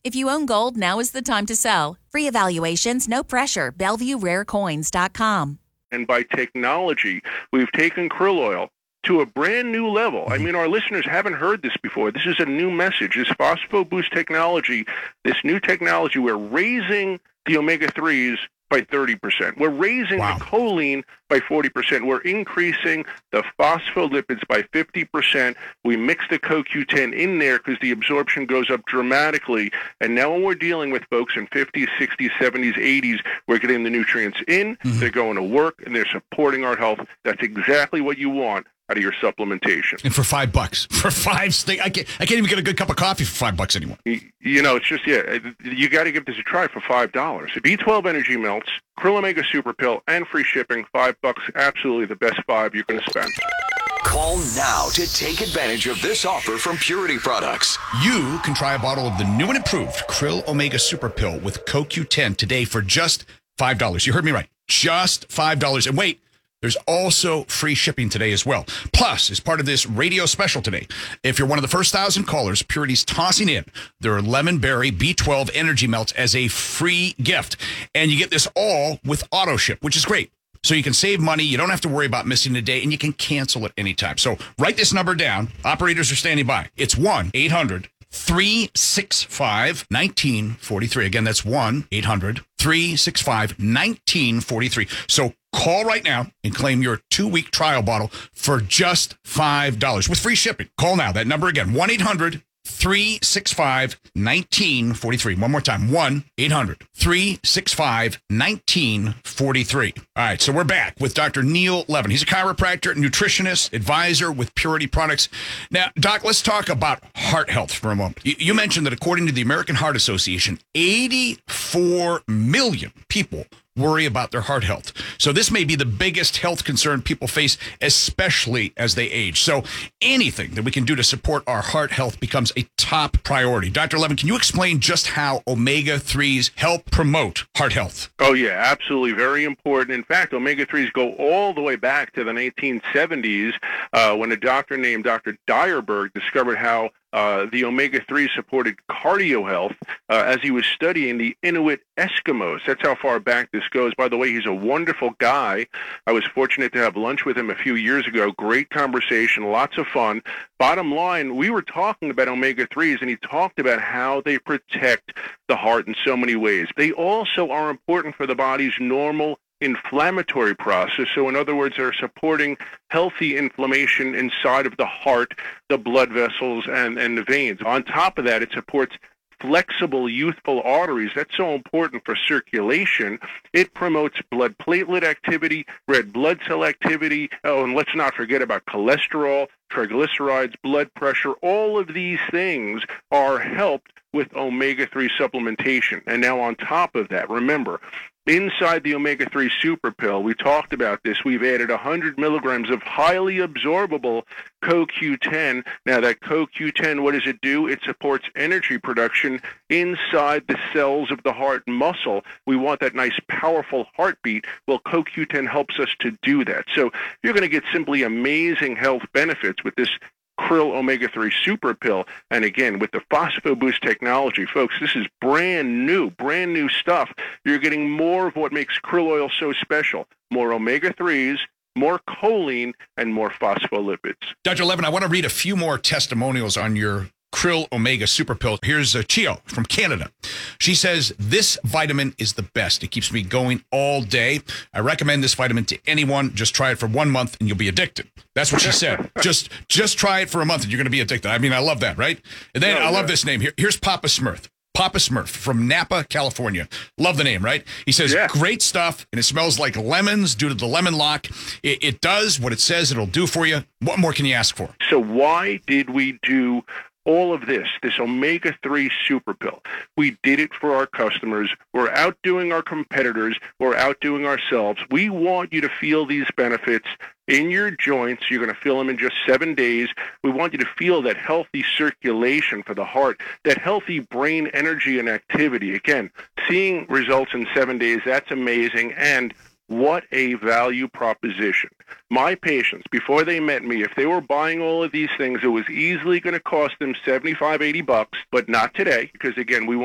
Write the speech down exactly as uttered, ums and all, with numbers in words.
If you own gold, now is the time to sell. Free evaluations, no pressure. Bellevue Rare Coins dot com. And by technology, we've taken krill oil to a brand new level. I mean, our listeners haven't heard this before. This is a new message. This PhosphoBoost technology, this new technology, we're raising the omega threes by thirty percent. We're raising wow. the choline by forty percent. We're increasing the phospholipids by fifty percent. We mix the C O Q ten in there because the absorption goes up dramatically. And now when we're dealing with folks in fifties, sixties, seventies, eighties, we're getting the nutrients in, mm-hmm. they're going to work, and they're supporting our health. That's exactly what you want out of your supplementation. And for five bucks. For five steak, I can't, I can't even get a good cup of coffee for five bucks anymore. You, you know, it's just, yeah, you got to give this a try for five dollars. B twelve Energy Melts, Krill Omega Super Pill, and free shipping, five bucks, absolutely the best five you're going to spend. Call now to take advantage of this offer from Purity Products. You can try a bottle of the new and improved Krill Omega Super Pill with C O Q ten today for just five dollars. You heard me right. Just five dollars. And wait, there's also free shipping today as well. Plus, as part of this radio special today, if you're one of the first thousand callers, Purity's tossing in their lemon berry B twelve energy melts as a free gift. And you get this all with auto ship, which is great. So you can save money. You don't have to worry about missing a day, and you can cancel at any time. So write this number down. Operators are standing by. It's one eight hundred three six five one nine four three. Again, that's one eight hundred three six five one nine four three. So call right now and claim your two-week trial bottle for just five dollars with free shipping. Call now. That number again, one eight hundred three six five one nine four three. One more time, one eight hundred three six five one nine four three. All right, so we're back with Doctor Neil Levin. He's a chiropractor, nutritionist, advisor with Purity Products. Now, Doc, let's talk about heart health for a moment. You, you mentioned that according to the American Heart Association, eighty-four million people worry about their heart health. So this may be the biggest health concern people face, especially as they age. So anything that we can do to support our heart health becomes a top priority. Doctor Levin, can you explain just how omega threes help promote heart health? Oh, yeah, absolutely. Very important. In fact, omega threes go all the way back to the nineteen seventies uh, when a doctor named Doctor Dyerberg discovered how Uh, the omega three supported cardio health uh, as he was studying the Inuit Eskimos. That's how far back this goes. By the way, he's a wonderful guy. I was fortunate to have lunch with him a few years ago. Great conversation, lots of fun. Bottom line, we were talking about omega threes, and he talked about how they protect the heart in so many ways. They also are important for the body's normal inflammatory process. So in other words, they're supporting healthy inflammation inside of the heart, the blood vessels, and, and the veins. On top of that, it supports flexible, youthful arteries. That's so important for circulation. It promotes blood platelet activity, red blood cell activity. Oh, and let's not forget about cholesterol, triglycerides, blood pressure. All of these things are helped with omega three supplementation. And now on top of that, remember, inside the omega three super pill, we talked about this, we've added one hundred milligrams of highly absorbable C O Q ten. Now that C O Q ten, what does it do? It supports energy production inside the cells of the heart muscle. We want that nice powerful heartbeat. Well, C O Q ten helps us to do that. So you're going to get simply amazing health benefits with this Krill omega three super pill. And again, with the PhosphoBoost technology, folks, this is brand new, brand new stuff. You're getting more of what makes krill oil so special. More omega threes, more choline, and more phospholipids. Doctor Levin, I want to read a few more testimonials on your Krill Omega Super Pill. Here's uh, Chio from Canada. She says, this vitamin is the best. It keeps me going all day. I recommend this vitamin to anyone. Just try it for one month and you'll be addicted. That's what she said. just just try it for a month and you're going to be addicted. I mean, I love that, right? And then no, I love no. this name. Here, here's Papa Smurf. Papa Smurf from Napa, California. Love the name, right? He says, yeah. Great stuff, and it smells like lemons due to the lemon lock. It, it does what it says it'll do for you. What more can you ask for? So why did we do all of this, this omega three super pill? We did it for our customers. We're outdoing our competitors. We're outdoing ourselves. We want you to feel these benefits in your joints. You're going to feel them in just seven days. We want you to feel that healthy circulation for the heart, that healthy brain energy and activity. Again, seeing results in seven days, that's amazing. And what a value proposition. My patients, before they met me, if they were buying all of these things, it was easily going to cost them seventy-five, eighty bucks, but not today, because again, we